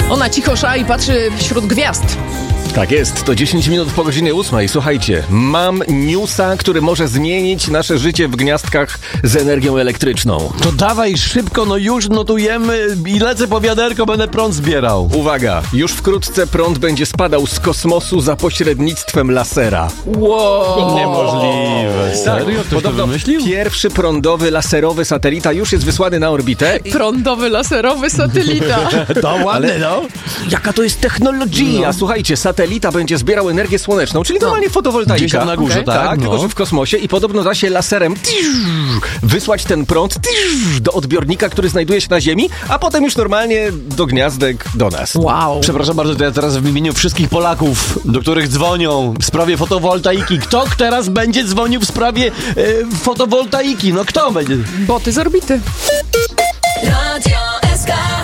Ona cicho sza i patrzy wśród gwiazd. Tak jest, to 10 minut po godzinie 8. Słuchajcie, mam newsa, który może zmienić nasze życie w gniazdkach z energią elektryczną. To dawaj szybko, no już notujemy i lecę po wiaderko, będę prąd zbierał. Uwaga, już wkrótce prąd będzie spadał z kosmosu za pośrednictwem lasera. Wow. Niemożliwe. Serio? Ktoś to wymyślił? Pierwszy prądowy, laserowy satelita już jest wysłany na orbitę. Prądowy, laserowy satelita. To ładne, no. Jaka to jest technologia? Słuchajcie, satelita będzie zbierał energię słoneczną, czyli normalnie fotowoltaika. Gdzieś tam na górze, tak, tylko że w kosmosie i podobno da się laserem wysłać ten prąd do odbiornika, który znajduje się na Ziemi, a potem już normalnie do gniazdek do nas. Wow. Przepraszam bardzo, to ja teraz w imieniu wszystkich Polaków, do których dzwonią w sprawie fotowoltaiki. Kto teraz będzie dzwonił w sprawie fotowoltaiki? No kto będzie? Boty z orbity. Radio SK.